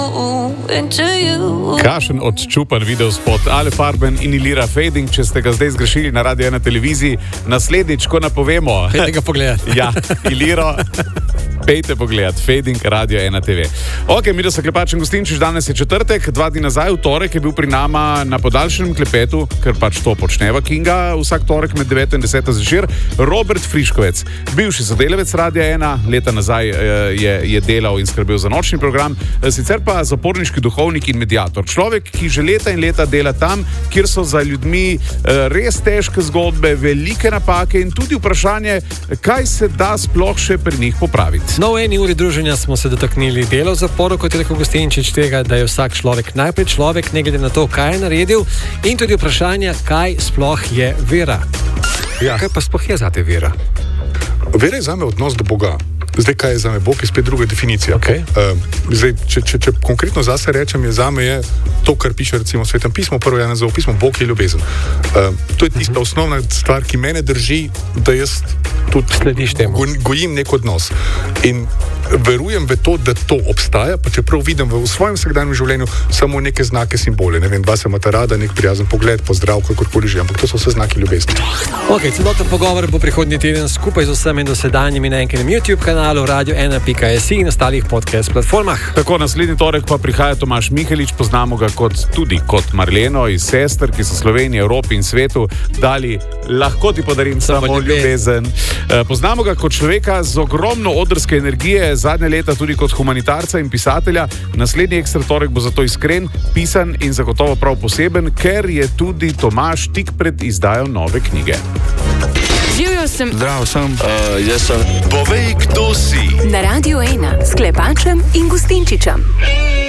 Kakšen odčupan videospot Ale Farben in Ilira Fading, če ste ga zdaj zgrešili na Radio 1 televiziji, naslednjič, ko napovemo. Pejte ga pogledat. Ja, Iliro, pejte pogledat, Fading, Radio 1 TV. Ok, mi da se Klepač in Gustinčič, danes je četrtek, 2 dni nazaj, v torek je bil pri nama na podaljšanem klepetu, ker pač to počneva Kinga, vsak torek med 9 in 10 zvečer, Robert Friškovec, bivši sodelavec Radia 1, leta nazaj je delal in skrbel za nočni program, sicer pa zaporniški duhovnik in mediator. Človek, ki že leta in leta dela tam, kjer so za ljudmi res težke zgodbe, velike napake in tudi vprašanje, kaj se da sploh še pri njih popraviti. No, v eni uri druženja smo se dotaknili dela v zaporu, kot je rekel Gustinčič, tega, da je vsak človek najprej človek, ne glede na to, kaj je naredil, in tudi vprašanje, kaj sploh je vera. Ja. Kaj pa sploh je zate vera? Vera je zame odnos do Boga. Zdaj, kaj je zame Bog, je spet druga definicija. Okay. Zdaj, če konkretno zase rečem, je zame to, kar piše recimo v Svetem pismu, prvo Janezovo pismo, Bog je ljubezen. To je tista osnovna stvar, ki mene drži, da jaz tudi gojim nek odnos. In verujem v to, da to obstaja, pa čeprav vidim v svojem vsakdanjem življenju samo neke znake, simbole. Ne vem, dva se imata rada, nek prijazen pogled, pozdrav, kakorkoli že, ampak to so vse znaki ljubezni. Ok, celoten pogovor bo prihodnji teden skupaj z vsemi dosedanjimi na enkem YouTube kanalu radio1.si in ostalih podcast platformah. Tako, naslednji torek pa prihaja Tomaž Mihelič, poznamo ga tudi kot Marleno iz Sester, ki so Sloveniji, Evropi in svetu dali, lahko ti podarim samo ljubezen. Poznamo ga kot človeka z ogromno odrske energije, zadnje leta tudi kot humanitarca in pisatelja. Naslednji ekstra torek bo zato iskren, pisan in zagotovo prav poseben, ker je tudi Tomaž tik pred izdajo nove knjige. Živjo sem. Zdravo sem. Jaz sem. Povej, kdo si. Na Radio 1 s Klepačem in Gustinčičem.